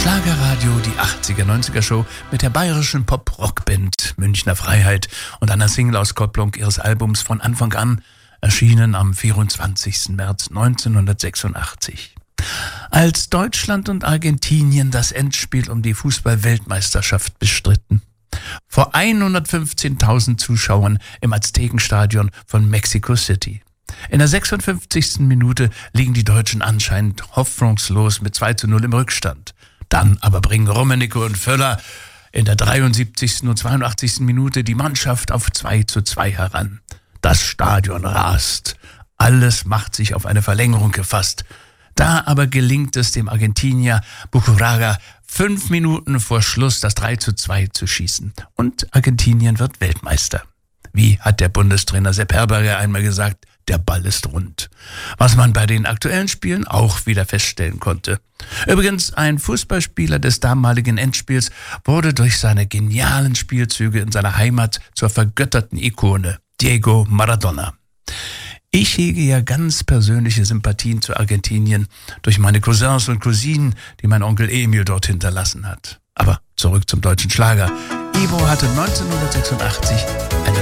Schlagerradio, die 80er, 90er Show mit der bayerischen Pop-Rock-Band Münchner Freiheit und einer Single-Auskopplung ihres Albums von Anfang an, erschienen am 24. März 1986. Als Deutschland und Argentinien das Endspiel um die Fußball-Weltmeisterschaft bestritten, vor 115.000 Zuschauern im Aztekenstadion von Mexico City. In der 56. Minute liegen die Deutschen anscheinend hoffnungslos mit 2:0 im Rückstand. Dann aber bringen Rummenigge und Völler in der 73. und 82. Minute die Mannschaft auf 2:2 heran. Das Stadion rast. Alles macht sich auf eine Verlängerung gefasst. Da aber gelingt es dem Argentinier Buchuraga 5 Minuten vor Schluss das 3:2 zu schießen. Und Argentinien wird Weltmeister. Wie hat der Bundestrainer Sepp Herberger einmal gesagt, der Ball ist rund. Was man bei den aktuellen Spielen auch wieder feststellen konnte. Übrigens, ein Fußballspieler des damaligen Endspiels wurde durch seine genialen Spielzüge in seiner Heimat zur vergötterten Ikone, Diego Maradona. Ich hege ja ganz persönliche Sympathien zu Argentinien durch meine Cousins und Cousinen, die mein Onkel Emil dort hinterlassen hat. Aber zurück zum deutschen Schlager. Ivo hatte 1986 eine